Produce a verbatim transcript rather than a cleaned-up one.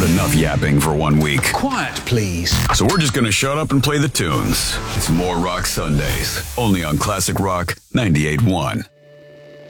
heard enough yapping for one week. Quiet, please. So we're just going to shut up and play the tunes. It's More Rock Sundays, only on Classic Rock ninety-eight point one.